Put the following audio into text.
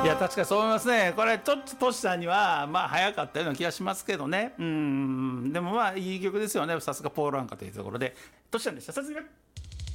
いや確かにそう思いますね。これちょっとトシさんにはまあ早かったような気がしますけどね。でもまあいい曲ですよね。さすがポール・アンカというところでトシさんでした。さすが